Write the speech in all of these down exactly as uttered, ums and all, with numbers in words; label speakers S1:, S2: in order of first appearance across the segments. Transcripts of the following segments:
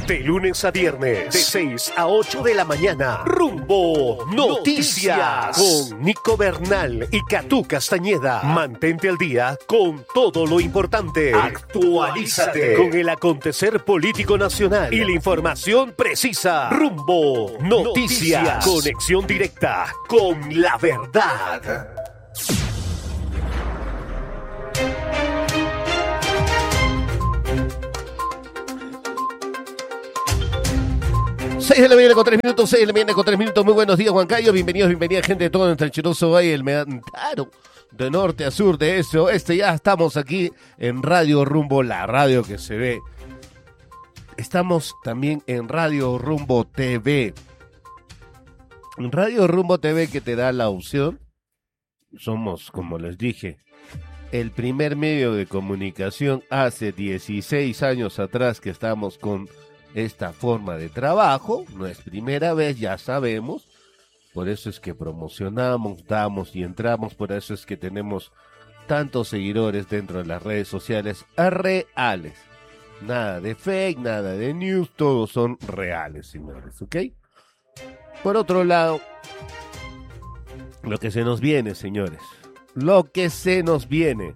S1: De lunes a viernes, de seis a ocho de la mañana, Rumbo Noticias, con Nico Bernal y Catú Castañeda. Mantente al día con todo lo importante. Actualízate con el acontecer político nacional y la información precisa. Rumbo Noticias, conexión directa con la verdad. seis de la mañana con tres minutos, seis de la mañana con tres minutos. Muy buenos días, Huancayo. Bienvenidos, bienvenida, gente de todo nuestro chiroso valle, el Meantaro, de norte a sur, de este a oeste. Ya estamos aquí en Radio Rumbo, la radio que se ve. Estamos también en Radio Rumbo T V. En Radio Rumbo T V, que te da la opción. Somos, como les dije, el primer medio de comunicación hace dieciséis años atrás que estamos con esta forma de trabajo. No es primera vez, ya sabemos. Por eso es que promocionamos, damos y entramos. Por eso es que tenemos tantos seguidores dentro de las redes sociales reales. Nada de fake, nada de news, todos son reales, señores, ¿ok? Por otro lado, lo que se nos viene, señores, lo que se nos viene.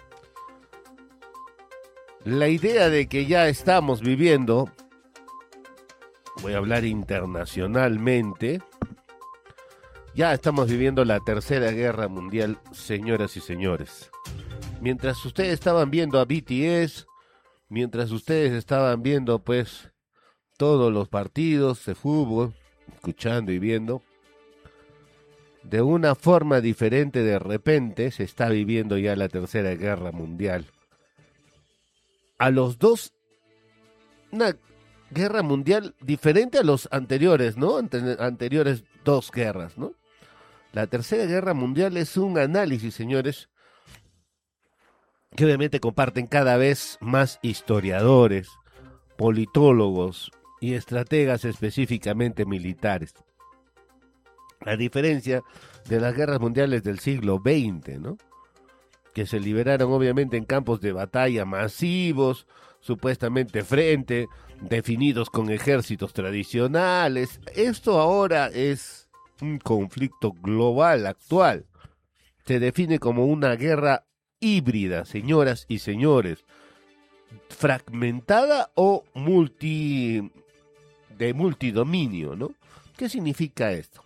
S1: La idea de que ya estamos viviendo, voy a hablar internacionalmente, ya estamos viviendo la tercera guerra mundial, señoras y señores. Mientras ustedes estaban viendo a B T S, mientras ustedes estaban viendo pues todos los partidos de fútbol, escuchando y viendo, de una forma diferente de repente se está viviendo ya la tercera guerra mundial. A los dos, una guerra mundial diferente a los anteriores, ¿no? Ante- anteriores dos guerras, ¿no? La tercera guerra mundial es un análisis, señores, que obviamente comparten cada vez más historiadores, politólogos y estrategas específicamente militares. A diferencia de las guerras mundiales del siglo veinte, ¿no? Que se liberaron obviamente en campos de batalla masivos, supuestamente frente, definidos con ejércitos tradicionales. Esto ahora es un conflicto global actual. Se define como una guerra híbrida, señoras y señores, fragmentada o multi de multidominio, ¿no? ¿Qué significa esto?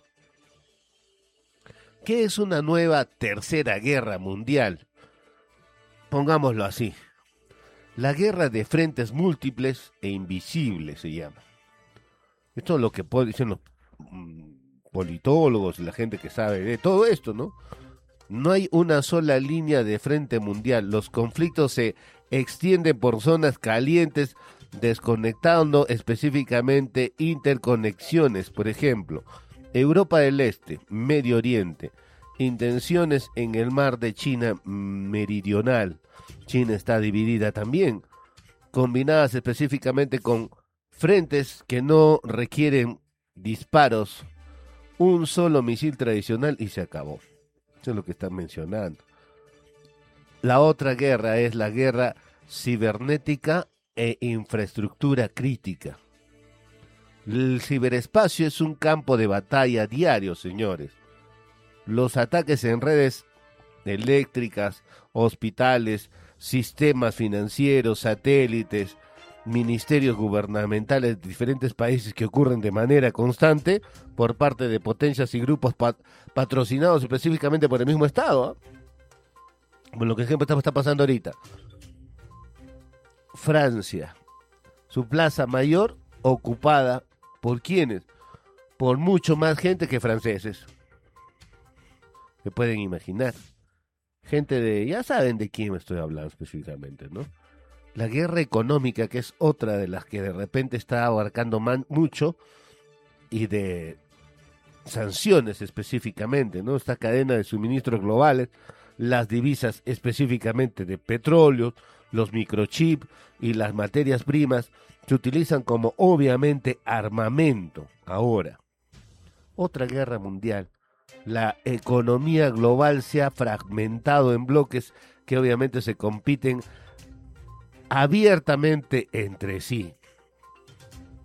S1: ¿Qué es una nueva tercera guerra mundial? Pongámoslo así. La guerra de frentes múltiples e invisibles se llama. Esto es lo que dicen los mm, politólogos y la gente que sabe de todo esto, ¿no? No hay una sola línea de frente mundial. Los conflictos se extienden por zonas calientes, desconectando específicamente interconexiones. Por ejemplo, Europa del Este, Medio Oriente, intenciones en el mar de China meridional. China está dividida también, combinadas específicamente con frentes que no requieren disparos, un solo misil tradicional y se acabó. Eso es lo que están mencionando. La otra guerra es la guerra cibernética e infraestructura crítica. El ciberespacio es un campo de batalla diario, señores. Los ataques en redes eléctricas, hospitales, sistemas financieros, satélites, ministerios gubernamentales de diferentes países que ocurren de manera constante por parte de potencias y grupos pat- patrocinados específicamente por el mismo Estado, ¿eh? Por lo que ejemplo está, está pasando ahorita. Francia, su plaza mayor ocupada ¿por quiénes? Por mucho más gente que franceses. Se pueden imaginar. Gente de, ya saben de quién estoy hablando específicamente, ¿no? La guerra económica, que es otra de las que de repente está abarcando man, mucho, y de sanciones específicamente, ¿no? Esta cadena de suministros globales, las divisas específicamente de petróleo, los microchips y las materias primas se utilizan como obviamente armamento. Ahora, otra guerra mundial. La economía global se ha fragmentado en bloques que obviamente se compiten abiertamente entre sí.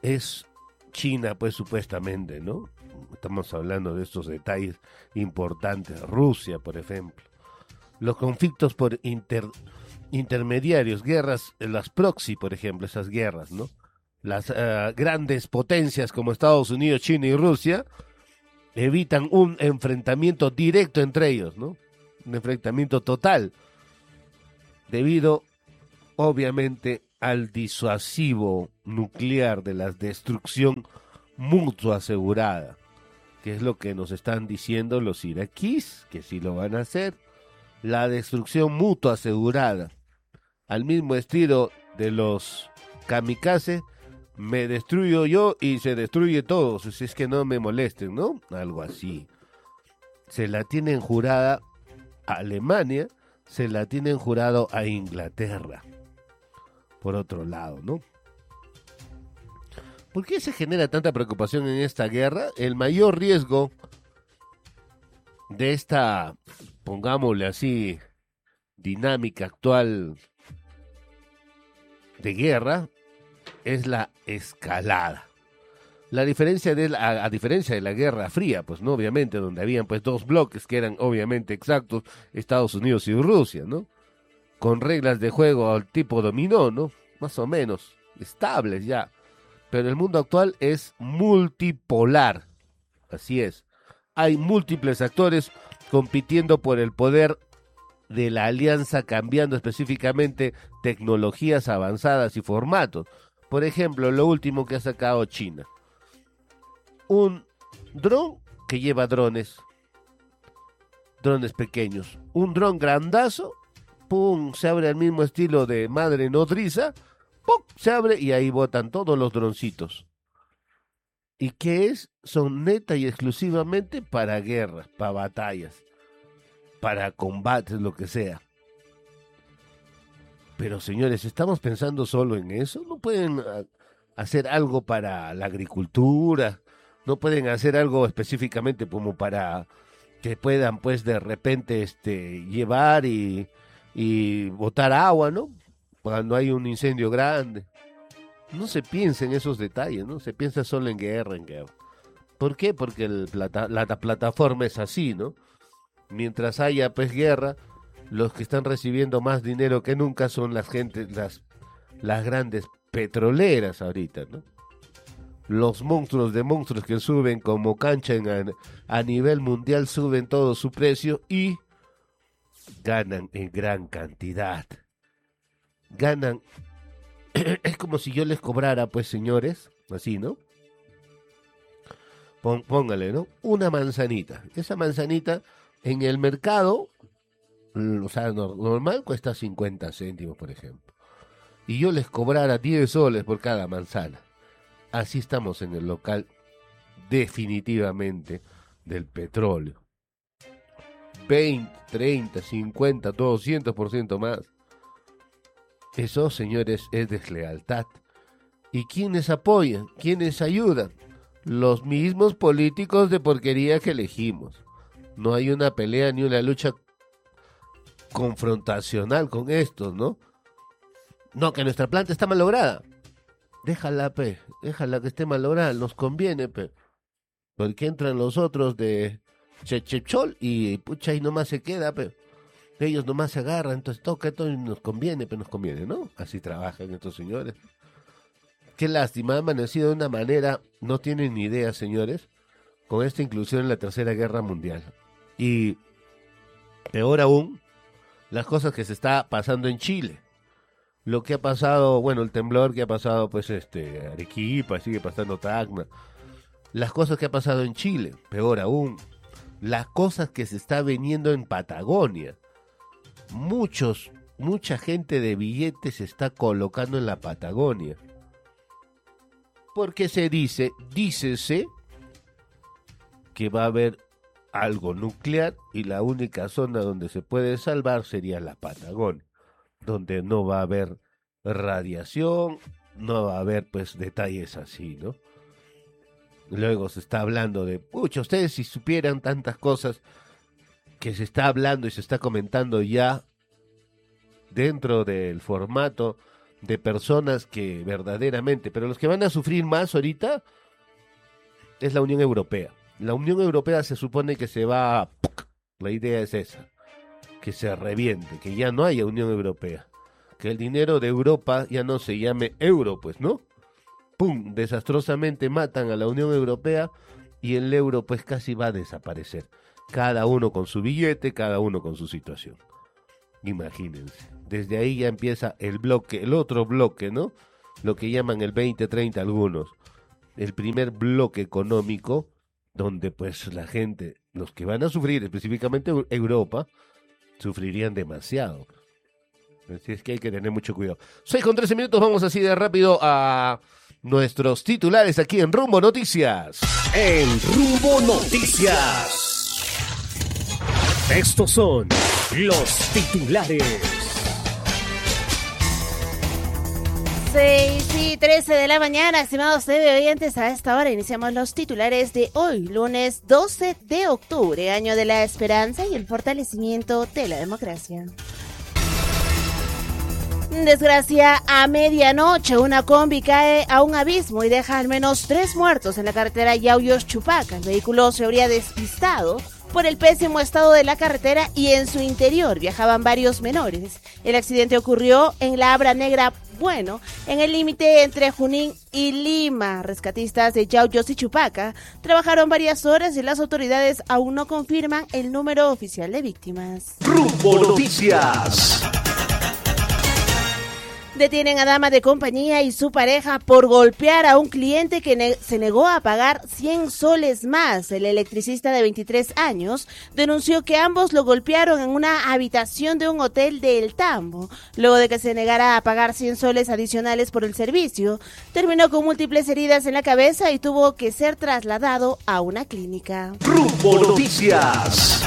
S1: es China, pues supuestamente, ¿no? Estamos hablando de estos detalles importantes. Rusia, por ejemplo. Los conflictos por inter, intermediarios, guerras, las proxy, por ejemplo, esas guerras, ¿no? Las uh, grandes potencias como Estados Unidos, China y Rusia evitan un enfrentamiento directo entre ellos, ¿no? Un enfrentamiento total, debido, obviamente, al disuasivo nuclear de la destrucción mutua asegurada, que es lo que nos están diciendo los iraquíes, que sí lo van a hacer, la destrucción mutua asegurada, al mismo estilo de los kamikaze, me destruyo yo y se destruye todo, si es que no me molesten, ¿no? Algo así. Se la tienen jurada a Alemania, se la tienen jurado a Inglaterra. Por otro lado, ¿no? ¿Por qué se genera tanta preocupación en esta guerra? El mayor riesgo de esta, pongámosle así, dinámica actual de guerra es la escalada. La diferencia de la, a, a diferencia de la Guerra Fría, pues no, obviamente, donde habían pues dos bloques que eran obviamente exactos, Estados Unidos y Rusia, ¿no? Con reglas de juego al tipo dominó, ¿no? Más o menos, estables ya. Pero el mundo actual es multipolar. Así es. Hay múltiples actores compitiendo por el poder de la alianza, cambiando específicamente tecnologías avanzadas y formatos. Por ejemplo, lo último que ha sacado China. Un dron que lleva drones. Drones pequeños. Un dron grandazo. Pum, se abre al mismo estilo de madre nodriza. Pum, se abre y ahí botan todos los droncitos. ¿Y qué es? Son neta y exclusivamente para guerras, para batallas, para combates, lo que sea. Pero señores, ¿estamos pensando solo en eso? ¿No pueden uh, hacer algo para la agricultura? ¿No pueden hacer algo específicamente como para que puedan pues de repente este llevar y, y botar agua, ¿no? Cuando hay un incendio grande. No se piensa en esos detalles, ¿no? Se piensa solo en guerra, en guerra. ¿Por qué? Porque el plata, la, la plataforma es así, ¿no? Mientras haya pues guerra, los que están recibiendo más dinero que nunca son las gentes, las, las grandes petroleras ahorita, ¿no? Los monstruos de monstruos que suben como cancha en, a, a nivel mundial, suben todo su precio y ganan en gran cantidad. Ganan, es como si yo les cobrara, pues señores, así, ¿no? Pon, póngale, ¿no? Una manzanita. Esa manzanita en el mercado, o sea, normal, cuesta cincuenta céntimos, por ejemplo. Y yo les cobrara diez soles por cada manzana. Así estamos en el local, definitivamente, del petróleo. veinte, treinta, cincuenta, doscientos por ciento más. Eso, señores, es deslealtad. ¿Y quiénes apoyan? ¿Quiénes ayudan? Los mismos políticos de porquería que elegimos. No hay una pelea ni una lucha confrontacional con estos, ¿no? No, que nuestra planta está malograda. Déjala, pe. Déjala que esté malograda. Nos conviene, pe. Porque entran los otros de Chechechol y pucha, ahí nomás se queda, pe. Ellos nomás se agarran, entonces toca, esto y nos conviene, pero nos conviene, ¿no? Así trabajan estos señores. Qué lástima, ha amanecido de una manera, no tienen ni idea, señores, con esta inclusión en la Tercera Guerra Mundial. Y peor aún, las cosas que se está pasando en Chile. Lo que ha pasado, bueno, el temblor que ha pasado, pues, este, Arequipa, sigue pasando Tacna. Las cosas que ha pasado en Chile, peor aún. Las cosas que se está viniendo en Patagonia. Muchos, mucha gente de billetes se está colocando en la Patagonia. Porque se dice, dícese que va a haber algo nuclear y la única zona donde se puede salvar sería la Patagonia, donde no va a haber radiación, no va a haber pues detalles así, ¿no? Luego se está hablando de, pucha, ustedes si supieran tantas cosas que se está hablando y se está comentando ya dentro del formato de personas que verdaderamente, pero los que van a sufrir más ahorita es la Unión Europea. La Unión Europea se supone que se va a... La idea es esa, que se reviente, que ya no haya Unión Europea, que el dinero de Europa ya no se llame euro, pues, ¿no? ¡Pum! Desastrosamente matan a la Unión Europea y el euro pues casi va a desaparecer. Cada uno con su billete, cada uno con su situación. Imagínense. Desde ahí ya empieza el bloque, el otro bloque, ¿no? Lo que llaman el veinte treinta algunos. El primer bloque económico donde pues la gente, los que van a sufrir, específicamente Europa, sufrirían demasiado. Así es que hay que tener mucho cuidado. seis con trece minutos, vamos así de rápido a nuestros titulares aquí en Rumbo Noticias.
S2: En Rumbo Noticias. Estos son los titulares.
S3: seis y trece de la mañana, estimados televidentes, a esta hora iniciamos los titulares de hoy, lunes doce de octubre, año de la esperanza y el fortalecimiento de la democracia. Desgracia a medianoche, una combi cae a un abismo y deja al menos tres muertos en la carretera Yauyos-Chupaca. El vehículo se habría despistado por el pésimo estado de la carretera y en su interior viajaban varios menores. El accidente ocurrió en la Abra Negra Bueno, en el límite entre Junín y Lima. Rescatistas de Yauyos y Chupaca trabajaron varias horas y las autoridades aún no confirman el número oficial de víctimas.
S2: Rumbo Noticias.
S3: Detienen a dama de compañía y su pareja por golpear a un cliente que ne- se negó a pagar cien soles más. El electricista de veintitrés años denunció que ambos lo golpearon en una habitación de un hotel de El Tambo. Luego de que se negara a pagar cien soles adicionales por el servicio, terminó con múltiples heridas en la cabeza y tuvo que ser trasladado a una clínica.
S2: Rumbo Noticias.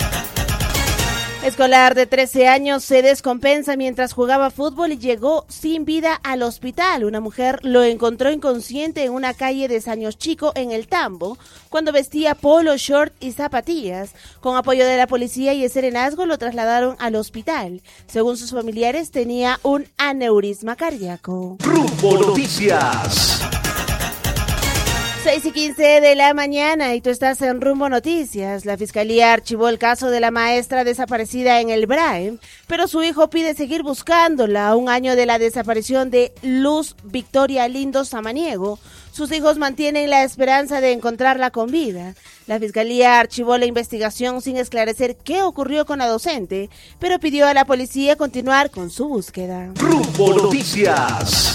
S3: Escolar de trece años se descompensa mientras jugaba fútbol y llegó sin vida al hospital. Una mujer lo encontró inconsciente en una calle de Saños Chico en El Tambo cuando vestía polo, short y zapatillas. Con apoyo de la policía y el serenazgo lo trasladaron al hospital. Según sus familiares, tenía un aneurisma cardíaco.
S2: Rumbo Noticias.
S3: seis y quince de la mañana y tú estás en Rumbo Noticias. La Fiscalía archivó el caso de la maestra desaparecida en el Braem, pero su hijo pide seguir buscándola a un año de la desaparición de Luz Victoria Lindo Samaniego. Sus hijos mantienen la esperanza de encontrarla con vida. La Fiscalía archivó la investigación sin esclarecer qué ocurrió con la docente, pero pidió a la policía continuar con su búsqueda.
S2: Rumbo Noticias.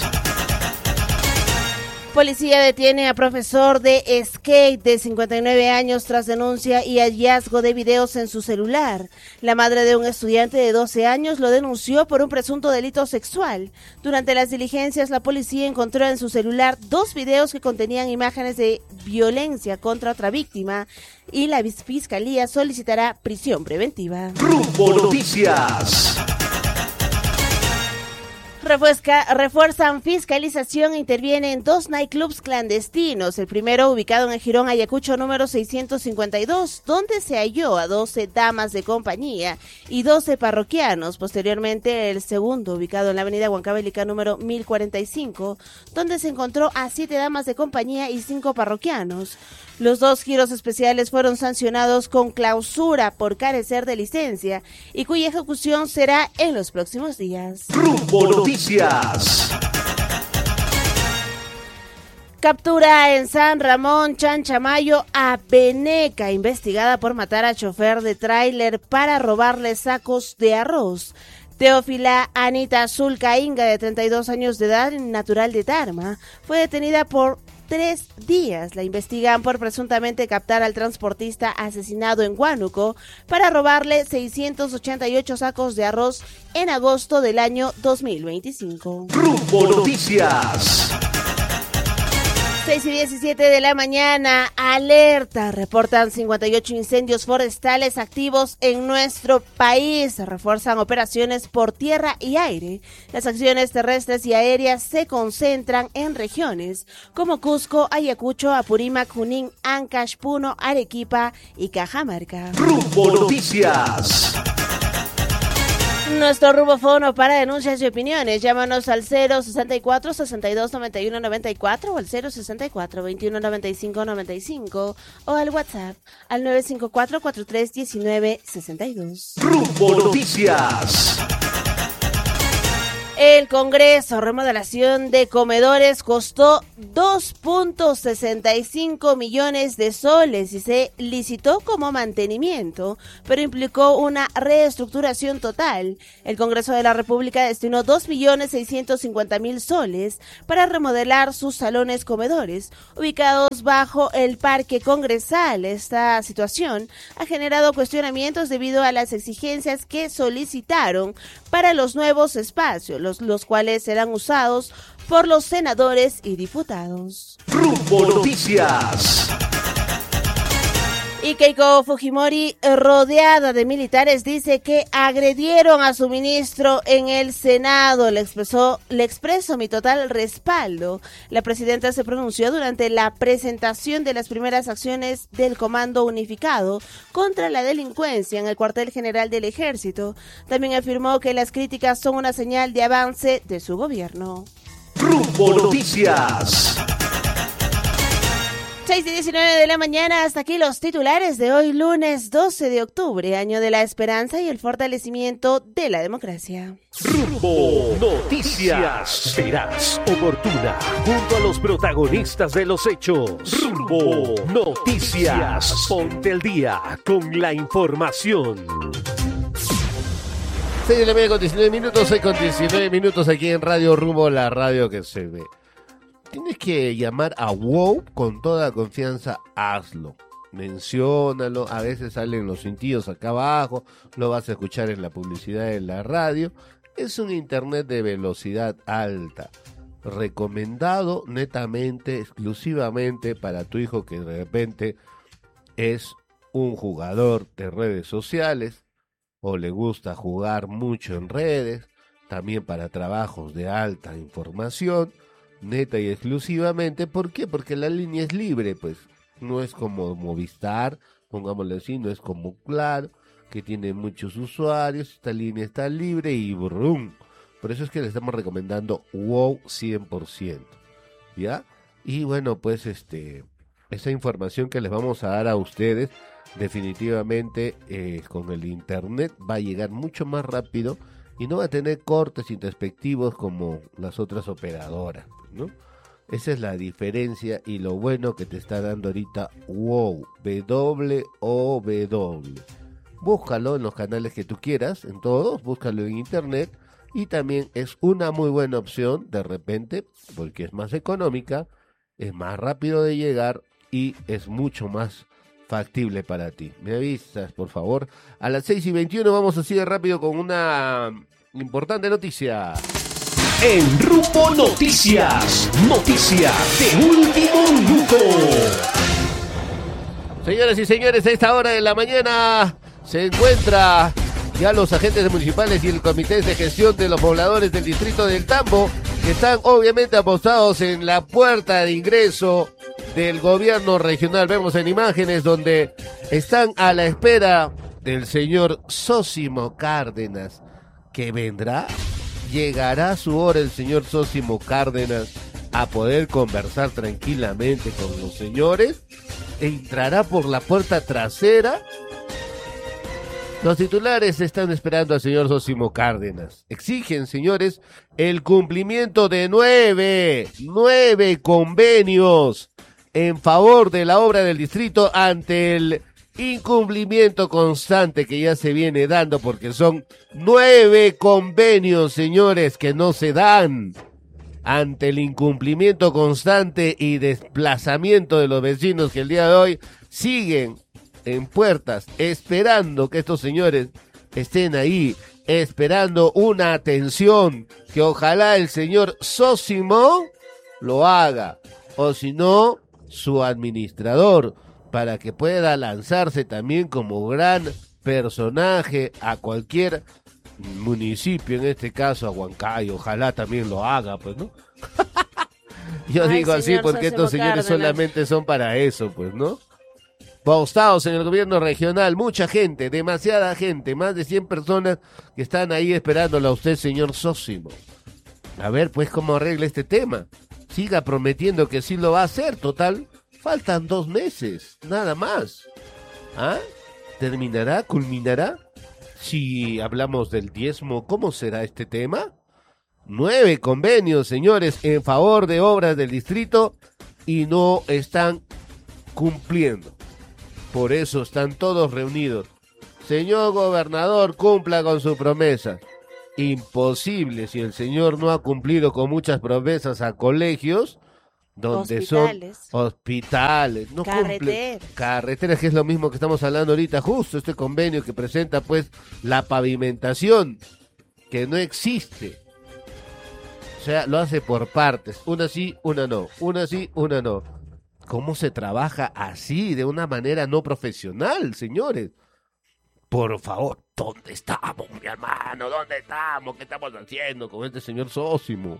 S3: Policía detiene a profesor de skate de cincuenta y nueve años tras denuncia y hallazgo de videos en su celular. La madre de un estudiante de doce años lo denunció por un presunto delito sexual. Durante las diligencias, la policía encontró en su celular dos videos que contenían imágenes de violencia contra otra víctima y la fiscalía solicitará prisión preventiva.
S2: Rumbo Noticias.
S3: Refuesca, refuerzan fiscalización e intervienen dos nightclubs clandestinos. El primero ubicado en el Jirón Ayacucho número seiscientos cincuenta y dos, donde se halló a doce damas de compañía y doce parroquianos. Posteriormente, el segundo ubicado en la avenida Huancavelica número mil cuarenta y cinco, donde se encontró a siete damas de compañía y cinco parroquianos. Los dos giros especiales fueron sancionados con clausura por carecer de licencia y cuya ejecución será en los próximos días.
S2: Rumbo Noticias.
S3: Captura en San Ramón, Chanchamayo, a Beneca, investigada por matar a chofer de tráiler para robarle sacos de arroz. Teófila Anita Zulcainga, de treinta y dos años de edad, natural de Tarma, fue detenida por tres días. La investigan por presuntamente captar al transportista asesinado en Huánuco para robarle seiscientos ochenta y ocho sacos de arroz en agosto del año dos mil veinticinco.
S2: Rumbo Noticias.
S3: seis y diecisiete de la mañana, alerta, reportan cincuenta y ocho incendios forestales activos en nuestro país. Se refuerzan operaciones por tierra y aire. Las acciones terrestres y aéreas se concentran en regiones como Cusco, Ayacucho, Apurímac, Junín, Ancash, Puno, Arequipa y Cajamarca.
S2: Rumbo Noticias.
S3: Nuestro rubofono para denuncias y opiniones. Llámanos al cero sesenta y cuatro, sesenta y dos, noventa y uno, noventa y cuatro o al cero sesenta y cuatro, veintiuno, noventa y cinco, noventa y cinco o al WhatsApp al nueve cinco cuatro, cuarenta y tres, diecinueve, sesenta y dos.
S2: Rumbo Noticias.
S3: El Congreso, remodelación de comedores costó dos punto sesenta y cinco millones de soles y se licitó como mantenimiento, pero implicó una reestructuración total. El Congreso de la República destinó dos millones seiscientos cincuenta mil soles para remodelar sus salones comedores, ubicados bajo el Parque Congresal. Esta situación ha generado cuestionamientos debido a las exigencias que solicitaron para los nuevos espacios, los, los cuales serán usados por los senadores y diputados.
S2: Rumbo Noticias.
S3: Y Keiko Fujimori, rodeada de militares, dice que agredieron a su ministro en el Senado. Le expresó, le expreso mi total respaldo. La presidenta se pronunció durante la presentación de las primeras acciones del Comando Unificado contra la delincuencia en el cuartel general del Ejército. También afirmó que las críticas son una señal de avance de su gobierno.
S2: Rumbo Noticias.
S3: seis y diecinueve de la mañana, hasta aquí los titulares de hoy, lunes doce de octubre, año de la esperanza y el fortalecimiento de la democracia.
S2: Rumbo Noticias. Veraz, oportuna, junto a los protagonistas de los hechos. Rumbo Noticias. Ponte el día con la información.
S1: seis de la mañana con diecinueve minutos, seis con diecinueve minutos aquí en Radio Rumbo, la radio que se ve. Tienes que llamar a WOW con toda confianza, hazlo. Menciónalo, a veces salen los cintillos acá abajo, lo vas a escuchar en la publicidad de la radio. Es un internet de velocidad alta, recomendado netamente, exclusivamente para tu hijo que de repente es un jugador de redes sociales o le gusta jugar mucho en redes, también para trabajos de alta información. Neta y exclusivamente, ¿por qué? Porque la línea es libre, pues no es como Movistar, pongámoslo así, no es como Claro, que tiene muchos usuarios. Esta línea está libre y brum. Por eso es que le estamos recomendando WOW cien por ciento, ¿ya? Y bueno, pues este, esa información que les vamos a dar a ustedes, definitivamente eh, con el internet va a llegar mucho más rápido y no va a tener cortes introspectivos como las otras operadoras, ¿no? Esa es la diferencia y lo bueno que te está dando ahorita WOW, W O W. Búscalo en los canales que tú quieras, en todos, búscalo en internet y también es una muy buena opción de repente porque es más económica, es más rápido de llegar y es mucho más factible para ti. Me avisas, por favor. A las seis y veintiuno vamos así de rápido con una importante noticia.
S2: En Rumbo Noticias, noticias de último minuto.
S1: Señoras y señores, a esta hora de la mañana se encuentra ya los agentes municipales y el comité de gestión de los pobladores del distrito del Tambo, que están obviamente apostados en la puerta de ingreso del gobierno regional. Vemos en imágenes donde están a la espera del señor Zósimo Cárdenas, que vendrá. Llegará su hora el señor Zósimo Cárdenas a poder conversar tranquilamente con los señores. Entrará por la puerta trasera. Los titulares están esperando al señor Zósimo Cárdenas. Exigen, señores, el cumplimiento de nueve, nueve convenios en favor de la obra del distrito ante el incumplimiento constante que ya se viene dando, porque son nueve convenios, señores, que no se dan. Ante el incumplimiento constante y desplazamiento de los vecinos que el día de hoy siguen en puertas, esperando que estos señores estén ahí, esperando una atención que ojalá el señor Zósimo lo haga, o si no, su administrador, para que pueda lanzarse también como gran personaje a cualquier municipio, en este caso a Huancayo, ojalá también lo haga, pues, ¿no? Yo
S3: Ay,
S1: digo así porque
S3: Zósimo
S1: estos señores
S3: Cárdenas
S1: solamente son para eso, pues, ¿no? postados en el gobierno regional, mucha gente, demasiada gente, más de cien personas que están ahí esperándolo a usted, señor Sósimo. A ver, pues, cómo arregla este tema. Siga prometiendo que sí lo va a hacer, total, faltan dos meses, nada más. ¿Ah? ¿Terminará, culminará? Si hablamos del diezmo, ¿cómo será este tema? Nueve convenios, señores, en favor de obras del distrito y no están cumpliendo. Por eso están todos reunidos. Señor gobernador, cumpla con su promesa. Imposible si el señor no ha cumplido con muchas promesas a colegios, donde
S3: hospitales.
S1: son hospitales, no
S3: Carreteras.
S1: cumple, carreteras, que es lo mismo que estamos hablando ahorita, justo este convenio que presenta pues la pavimentación, que no existe. O sea, lo hace por partes, una sí, una no, una sí, una no. ¿Cómo se trabaja así, de una manera no profesional, señores? Por favor, ¿dónde estamos, mi hermano? ¿Dónde estamos? ¿Qué estamos haciendo con este señor Sósimo?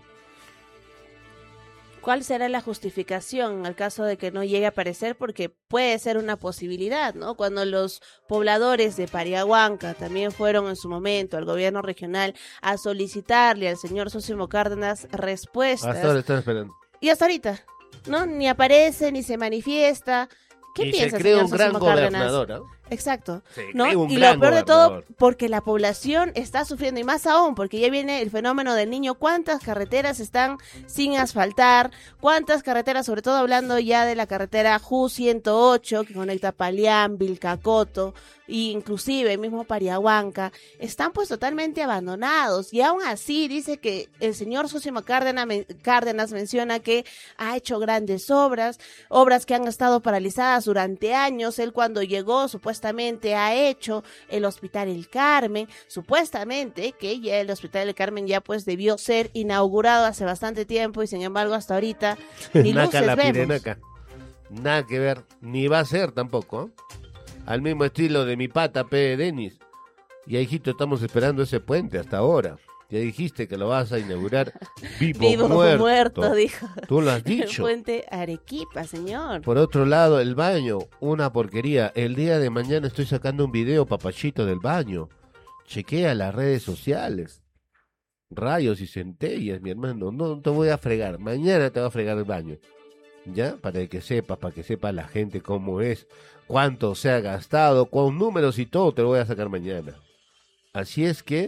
S3: ¿Cuál será la justificación en el caso de que no llegue a aparecer? Porque puede ser una posibilidad, ¿no? Cuando los pobladores de Pariahuanca también fueron en su momento al gobierno regional a solicitarle al señor Sósimo Cárdenas respuestas.
S1: Hasta ahora están esperando.
S3: Y hasta ahorita, ¿no? Ni aparece, ni se manifiesta. ¿Qué
S1: y
S3: piensa,
S1: se cree
S3: señor
S1: un gran
S3: Sósimo Cárdenas?
S1: gobernador, ¿no?
S3: Exacto,
S1: Se
S3: ¿no?
S1: cree un
S3: Y
S1: gran
S3: lo peor de todo,
S1: gobernador.
S3: porque la población está sufriendo, y más aún, porque ya viene el fenómeno del niño. ¿Cuántas carreteras están sin asfaltar? ¿Cuántas carreteras, sobre todo hablando ya de la carretera Ju ciento ocho, que conecta Palián, Vilcacoto, e inclusive mismo Pariahuanca, están pues totalmente abandonados? Y aún así dice que el señor Sósimo Cárdenas, Cárdenas menciona que ha hecho grandes obras, obras que han estado paralizadas durante años. Él, cuando llegó, supuestamente ha hecho el Hospital El Carmen, supuestamente que ya el Hospital El Carmen ya pues debió ser inaugurado hace bastante tiempo, y sin embargo hasta ahorita ni
S1: Naca
S3: luces
S1: la
S3: vemos.
S1: pirenaca. Nada que ver, ni va a ser tampoco, ¿eh? Al mismo estilo de mi pata P. Denis. Y hijito, estamos esperando ese puente hasta ahora. Ya dijiste que lo vas a inaugurar vivo,
S3: Vivo
S1: muerto.
S3: muerto, dijo.
S1: Tú lo has
S3: El
S1: dicho.
S3: puente Arequipa, señor.
S1: Por otro lado, el baño, una porquería. El día de mañana estoy sacando un video, papachito, del baño. Chequea las redes sociales. Rayos y centellas, mi hermano. No te voy a fregar. Mañana te voy a fregar el baño. ¿Ya? Para que sepas, para que sepa la gente cómo es, cuánto se ha gastado, con números y todo, te lo voy a sacar mañana. Así es que...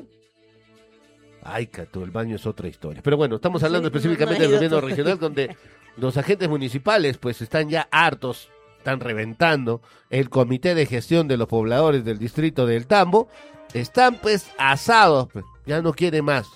S1: Ay, Cato, el baño es otra historia. Pero bueno, estamos hablando
S3: Sí,
S1: específicamente
S3: no, no
S1: del
S3: ha ido
S1: gobierno
S3: todo.
S1: regional, donde los agentes municipales pues están ya hartos, están reventando. El comité de gestión de los pobladores del distrito del Tambo están pues asados, pues, ya no quiere más.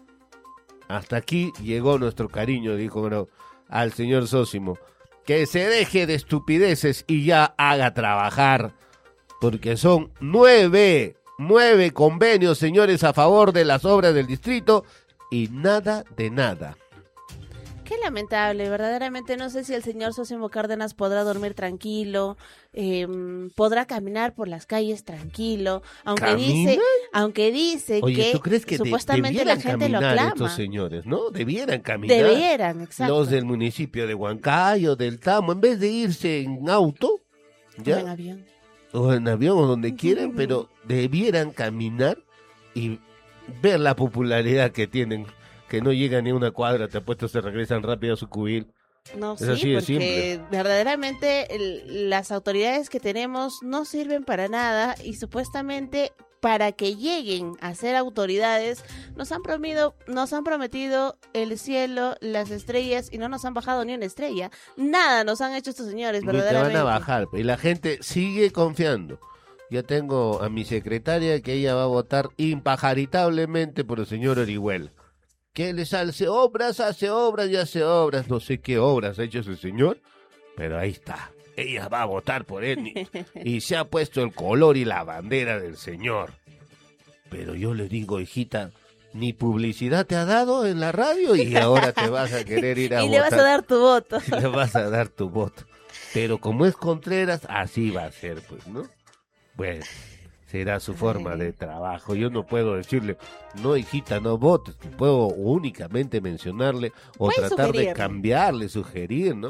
S1: Hasta aquí llegó nuestro cariño, dijo bueno, al señor Sósimo. Que se deje de estupideces y ya haga trabajar, porque son nueve... Nueve convenios, señores, a favor de las obras del distrito y nada de nada.
S3: Qué lamentable, verdaderamente. No sé si el señor Sósimo Cárdenas podrá dormir tranquilo, eh, podrá caminar por las calles tranquilo, aunque
S1: ¿Caminan?
S3: dice, aunque dice
S1: Oye,
S3: que
S1: ¿tú crees que de-
S3: supuestamente la
S1: debieran
S3: gente lo
S1: caminar
S3: aclama?
S1: estos señores, ¿no? Debieran caminar.
S3: Debieran, exacto.
S1: Los del municipio de Huancayo, del Tambo, en vez de irse en auto, ¿ya?
S3: O en avión.
S1: o en avión o donde quieran, pero debieran caminar y ver la popularidad que tienen, que no llegan ni a una cuadra, te apuesto se regresan rápido a su cubil.
S3: No,
S1: Es
S3: sí,
S1: así de
S3: porque
S1: simple.
S3: verdaderamente el- las autoridades que tenemos no sirven para nada, y supuestamente para que lleguen a ser autoridades nos han prometido, nos han prometido el cielo, las estrellas, y no nos han bajado ni una estrella. Nada nos han hecho estos señores,
S1: Ni te
S3: verdaderamente.
S1: van a bajar, y la gente sigue confiando. Ya tengo a mi secretaria que ella va a votar impajaritablemente por el señor Orihuela. Que les hace obras, hace obras y hace obras. No sé qué obras ha hecho ese señor, pero ahí está. Ella va a votar por él y, y se ha puesto el color y la bandera del señor. Pero yo le digo, hijita, ni publicidad te ha dado en la radio y ahora te vas a querer ir a
S3: y
S1: votar.
S3: le vas a dar tu voto.
S1: Y le vas a dar tu voto. Pero como es Contreras, así va a ser, pues, ¿no? Bueno, será su forma de trabajo. Yo no puedo decirle, no, hijita, no votes. Puedo únicamente mencionarle o
S3: Puedes
S1: tratar de
S3: sugerirle.
S1: cambiarle, sugerir, ¿no?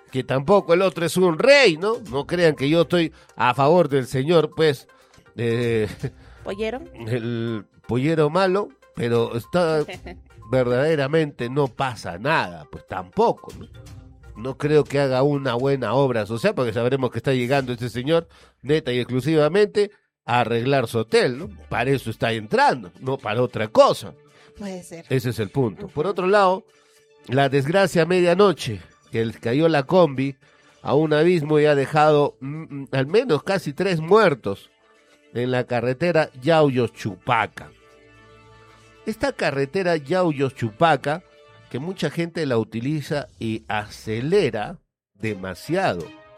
S1: que tampoco el otro es un rey, ¿no? No crean que yo estoy a favor del señor, pues, eh,
S3: ¿Pollero?
S1: el pollero malo, pero está verdaderamente no pasa nada, pues tampoco, ¿no? No creo que haga una buena obra social, porque sabremos que está llegando este señor neta y exclusivamente a arreglar su hotel, ¿no? Para eso está entrando, no para otra cosa.
S3: Puede ser.
S1: Ese es el punto. Por otro lado, la desgracia a medianoche, que les cayó la combi a un abismo y ha dejado mm, al menos casi tres muertos en la carretera Yauyos-Chupaca. Esta carretera Yauyos-Chupaca, que mucha gente la utiliza y acelera demasiado.